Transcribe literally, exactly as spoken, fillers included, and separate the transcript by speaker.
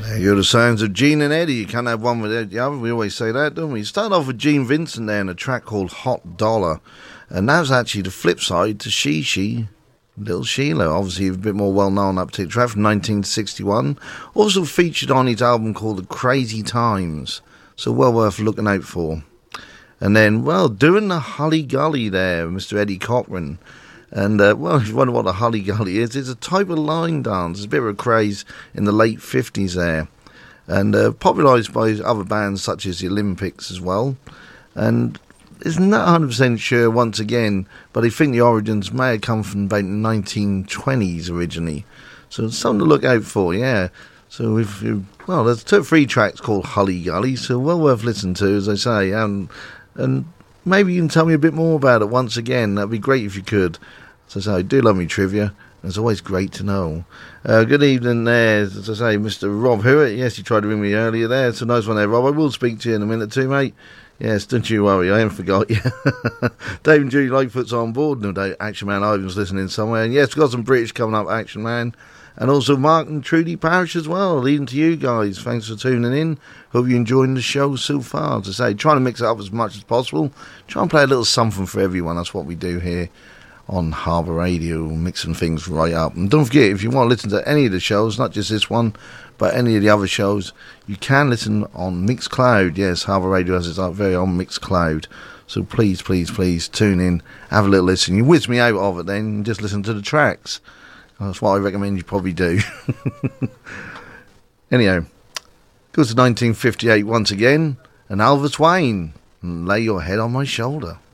Speaker 1: You're the sounds of Gene and Eddie. You can't have one without the other. We always say that, don't we? Start off with Gene Vincent there in a track called Hot Dollar. And that was actually the flip side to She She, Little Sheila. Obviously a bit more well-known up to the track from nineteen sixty-one. Also featured on his album called The Crazy Times. So well worth looking out for. And then, well, doing the Hully Gully there, Mister Eddie Cochran. And, uh, well, if you wonder what a Hully Gully is, it's a type of line dance. It's a bit of a craze in the late fifties there. And uh, popularised by other bands such as the Olympics as well. And isn't that one hundred percent sure once again, but I think the origins may have come from about the nineteen twenties originally. So it's something to look out for, yeah. So if you, well, there's two or three tracks called Hully Gully, so well worth listening to, as I say. And, and maybe you can tell me a bit more about it once again. That'd be great if you could. So, so I do love me trivia. It's always great to know. Uh, good evening there, as I say, Mister Rob Hewitt. Yes, you tried to ring me earlier there. It's a nice one there, Rob. I will speak to you in a minute too, mate. Yes, don't you worry, I haven't forgot you. Dave and Judy Lightfoot's on board. No doubt Action Man Ivan's listening somewhere. And yes, we've got some British coming up, Action Man. And also Mark and Trudy Parish as well. Leading to you guys. Thanks for tuning in. Hope you're enjoying the show so far. As I say, trying to mix it up as much as possible. Try and play a little something for everyone. That's what we do here on Harbour Radio, mixing things right up. And don't forget, if you want to listen to any of the shows, not just this one, but any of the other shows, you can listen on Mixcloud. Yes, Harbour Radio has its very own Mixcloud. So please, please, please tune in, have a little listen. You whiz me out of it then and just listen to the tracks. That's what I recommend you probably do. Anyhow, goes to nineteen fifty-eight once again, and Alvis Wayne, Lay Your Head on My Shoulder.